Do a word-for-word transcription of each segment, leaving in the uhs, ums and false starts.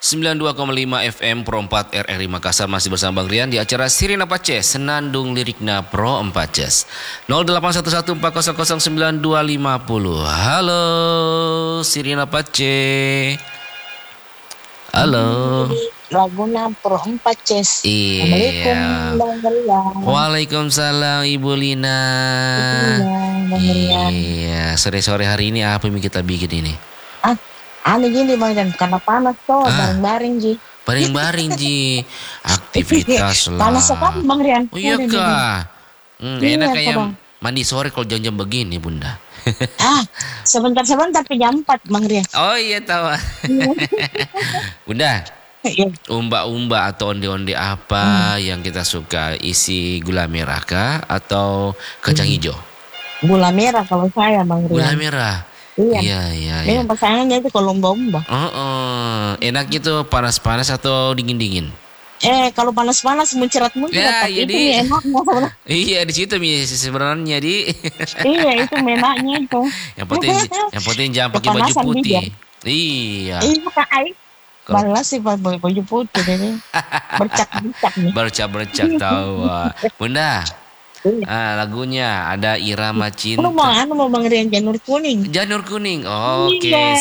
sembilan puluh dua koma lima F M Pro empat R R I Makassar, masih bersama Bang Rian di acara Sirina Pace Senandung Lirikna Pro empat Ces. nol delapan satu satu empat nol nol sembilan dua lima nol. Halo Sirina Pace. Halo. Laguna Pro empat Ces. Iya. Bang Rian. Waalaikumsalam Ibu Lina. Iya, iya. Sore-sore hari ini apa yang kita bikin ini? Ah, anu gini Bang Rian, karena panas tuh, Ah. bareng-bareng Ji. Baring-baring Ji. Aktivitas lah. Panas sekali Bang Rian. Oh iya kah? Hmm, Iya, enak kayak Bang. mandi sore kalau jam-jam begini Bunda. Ah, sebentar-sebentar tapi jam empat Bang Rian. Oh iya tahu. Bunda, Iya. umba-umba atau onde-onde apa yang kita suka? Isi gula merah kah atau kacang hijau? Gula merah kalau saya Bang Gula Rian. merah. Iya. Iya iya. Ini iya. pasangannya itu kalau lomba-lomba. Oh, oh. Enak itu panas-panas atau dingin-dingin? Eh, kalau panas-panas Ya, muncrat-muncrat, tapi itu jadi- enaknya. Iya di situ Mi, sebenarnya di. Iya, itu menaknya itu. yang penting yang penting jangan pakai baju Kepanasan putih. dia. Iya. Iya, Kak Ai. Kalau- Balas sih pakai baju putih ini. Bercak-bercak nih. Bercak-bercak tahu. Bunda, Iya. ah, lagunya ada Irama Lu mau Cinta. anu mau Bang Rian janur kuning. Janur kuning. Oke, Iya,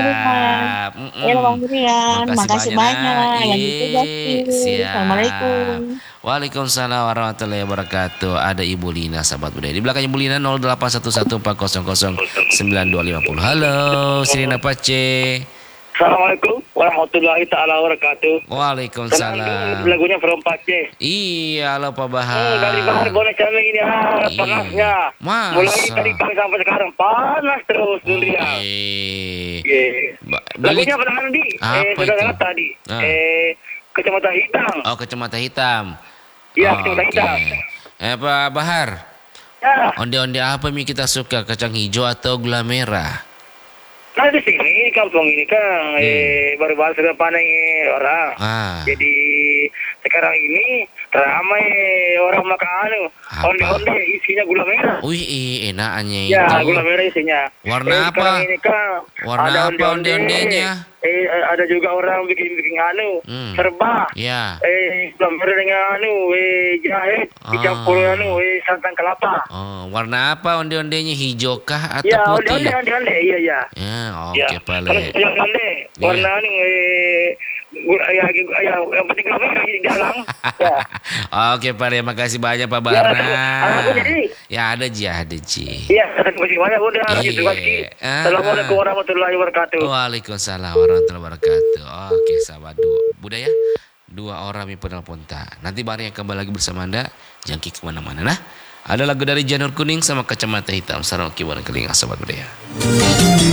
siap. Mm-mm. Ya Bang Rian, makasih banyak. Nak. Yang itu Iya, Gasti. siap. Assalamualaikum. Waalaikumsalam warahmatullahi wabarakatuh. Ada Ibu Lina, sahabat budaya. Di belakang Ibu Lina nol delapan satu satu empat nol nol sembilan dua lima nol. Halo, Sirina Pace. Assalamualaikum warahmatullahi taala wabarakatuh. Waalaikumsalam. Lagunya Perempat C. Iya, halo Pak Oh, Bahar. dari Bahar boleh kami ini ah, Iya. panasnya. Masa? Mulai tadi pagi sampai sekarang panas terus dunia. Eh, Yeah. Ba- beli- Lagunya pada Andi. Apa eh, sudah itu? dengar tadi. Ah. Eh, Kecamatan Hitam. Oh, kacamata hitam. Iya, Oh, kacamata oke. hitam. Eh, Pak Bahar, Ya, onde-onde apa Mi kita suka? Kacang hijau atau gula merah? nah di sini kampung ini kan eh, baru-baru sudah panen eh, orang. Ah, Jadi sekarang ini ramai orang makan anu, Apa? onde-onde isinya gula merah. wih, ih, enaknya Ya, itu. gula merah isinya. Warna Eh, apa? sekarang ini kan Warna ada apa onde-ondenya? Eh, ada juga orang bikin-bikin anu, Hmm. serba. Ya. Eh, gula merah dengan anu, eh, jahe, dicampur Ah. anu, eh, santan kelapa. Oh, warna apa onde-ondenya? Hijau kah atau Ya, putih? onde-onde, onde-onde, iya, iya. Ya, Ya, oke, kalau Pale. yang onde, Iya. warna anu, eh, gula, ya, ya, yang penting gula merah di dalam. Ya. Oke, Pale, makasih banyak Pak Ya, Bahar. aku jadi. Ya, ada Ji, ada Ji. Iya, terima kasih banyak udah. Iya. Terima kasih. Ah, Assalamualaikum ah. warahmatullahi wabarakatuh. Waalaikumsalam warahmatullahi wabarakatuh. Oke, sahabat du- budaya. Dua orang mi penelpon tak. Nanti bareng yang kembali lagi bersama Anda. Jangan kik kemana-mana nah. Ada lagu dari Janur Kuning sama Kacamata Hitam. Sarang kibaran kelinga sahabat budaya.